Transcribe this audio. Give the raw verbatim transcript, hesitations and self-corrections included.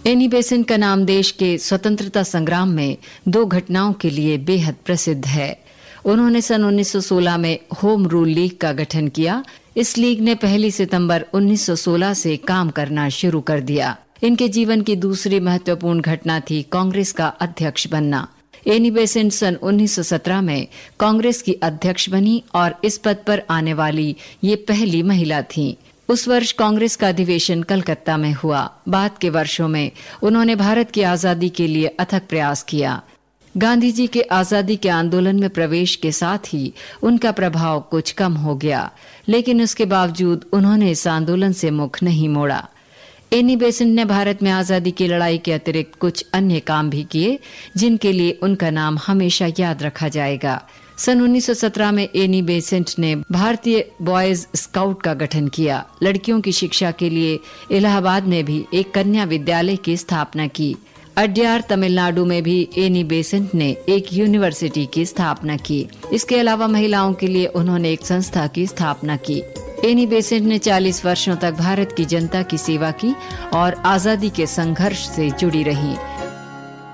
Annie Besant का नाम देश के स्वतंत्रता संग्राम में दो घटनाओं के लिए बेहद प्रसिद्ध है। उन्होंने सन उन्नीस सौ सोलह में होम रूल लीग का गठन किया। इस लीग ने पहली सितंबर उन्नीस सौ सोलह से काम करना शुरू कर दिया। इनके जीवन की दूसरी महत्वपूर्ण घटना थी कांग्रेस का अध्यक्ष बनना। एनी बेसेंट सन उन्नीस सौ सत्रह में कांग्रेस की अध्यक्ष बनी और इस पद पर आने वाली ये पहली महिला थीं। उस वर्ष कांग्रेस का अधिवेशन कलकत्ता में हुआ। बाद के वर्षों में उन्होंने भारत की आजादी के लिए अथक प्रयास किया। गांधी जी के आजादी के आंदोलन में प्रवेश के साथ ही उनका प्रभाव कुछ कम हो गया, लेकिन उसके बावजूद उन्होंने इस आंदोलन से मुख नहीं मोड़ा। एनी बेसेंट ने भारत में आजादी की लड़ाई के अतिरिक्त कुछ अन्य काम भी किए, जिनके लिए उनका नाम हमेशा याद रखा जाएगा। सन उन्नीस सौ सत्रह में एनी बेसेंट ने भारतीय बॉयज स्काउट का गठन किया। लड़कियों की शिक्षा के लिए इलाहाबाद में भी एक कन्या विद्यालय की स्थापना की। अड्यार तमिलनाडु में भी एनी बेसेंट ने एक यूनिवर्सिटी की स्थापना की। इसके अलावा महिलाओं के लिए उन्होंने एक संस्था की स्थापना की। एनी बेसेंट ने चालीस वर्षों तक भारत की जनता की सेवा की और आजादी के संघर्ष से जुड़ी रही।